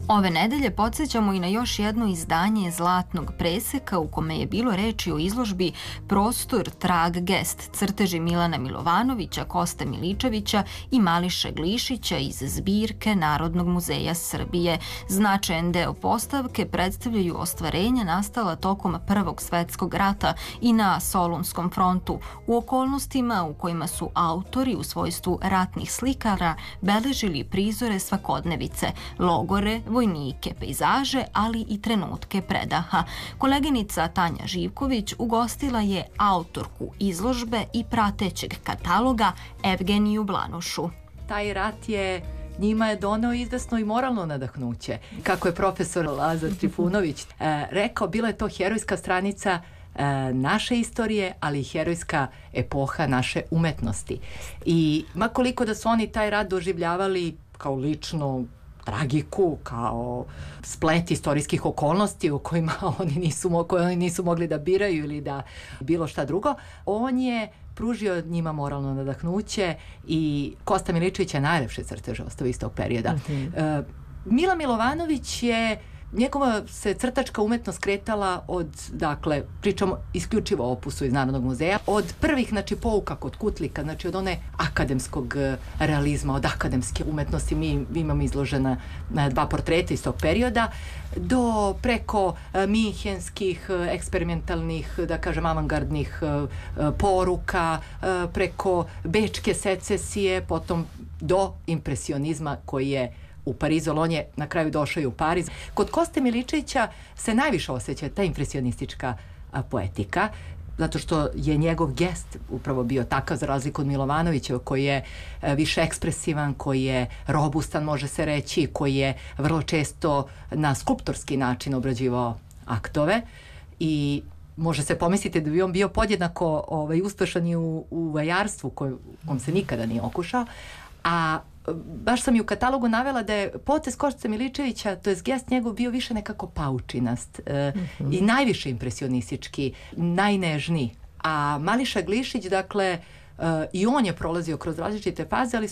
Ove nedelje podsjećamo i na još jedno izdanje Zlatnog preseka u kome je bilo reči o izložbi Prostor, trag, gest, crteži Milana Milovanovića, Koste Miličevića i Mališe Glišića iz zbirke Narodnog muzeja Srbije. Značajan deo postavke predstavljaju ostvarenja nastala tokom Prvog svetskog rata i na Solunskom frontu, u okolnostima u kojima su autori u svojstvu ratnih slikara beležili prizore svakodnevice, logore, vojnike, pejzaže, ali i trenutke predaha. Koleginica Tanja Živković ugostila je autorku izložbe i pratećeg kataloga Evgeniju Blanušu. Taj rat njima je doneo izvesno i moralno nadahnuće. Kako je profesor Lazar Trifunović rekao, bila je to herojska stranica naše istorije, ali i herojska epoha naše umetnosti. I makoliko da su oni taj rat doživljavali kao ličnu tragiku, kao splet istorijskih okolnosti u kojima oni nisu mogli da biraju ili da bilo šta drugo, on je pružio njima moralno nadahnuće i Kosta Miličević je najlepše crteže ostavio iz tog perioda. Milan Milovanović njegova se crtačka umetnost kretala od, dakle, pričamo isključivo o opusu iz Narodnog muzeja, od prvih, pouka kod Kutlika, od one akademskog realizma, od akademske umetnosti, mi imamo izložena 2 portreta iz tog perioda, do preko minhenskih, eksperimentalnih, da kažem, avangardnih poruka, preko bečke secesije, potom do impresionizma koji je u Parizu, ali on je na kraju došao i u Pariz. Kod Koste Miličevića se najviše osjeća ta impresionistička poetika, zato što je njegov gest upravo bio takav, za razliku od Milovanovića, koji je više ekspresivan, koji je robustan, može se reći, koji je vrlo često na skulptorski način obrađivao aktove i može se pomisliti da bi on bio podjednako uspešan i u vajarstvu kom se nikada nije okušao, a baš sam i u katalogu navela da je potez Koste Miličevića, to je gest njegov, bio više nekako paučinast i najviše impresionistički, najnežniji. A Mališa Glišić, dakle, i on je prolazio kroz različite faze, ali